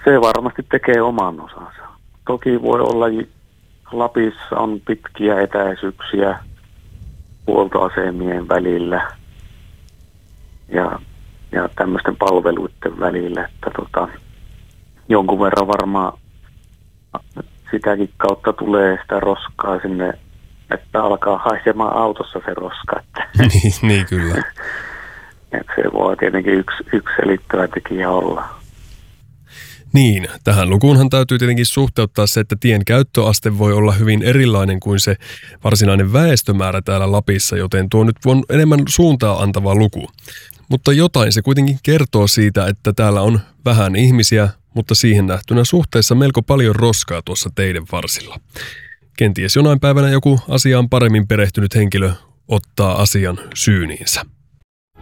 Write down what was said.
se varmasti tekee oman osansa. Toki voi olla, Lapissa on pitkiä etäisyyksiä huoltoasemien välillä ja tämmöisten palveluiden välillä, että jonkun verran varmaan sitäkin kautta tulee sitä roskaa sinne, että alkaa haisemaan autossa se roska. niin kyllä. Että se voi tietenkin yksi selittävä tekijä olla. Niin, tähän lukuunhan täytyy tietenkin suhteuttaa se, että tien käyttöaste voi olla hyvin erilainen kuin se varsinainen väestömäärä täällä Lapissa, joten tuo nyt on enemmän suuntaa antava luku. Mutta jotain se kuitenkin kertoo siitä, että täällä on vähän ihmisiä, mutta siihen nähtynä suhteessa melko paljon roskaa tuossa teiden varsilla. Kenties jonain päivänä joku asiaan paremmin perehtynyt henkilö ottaa asian syyniinsä.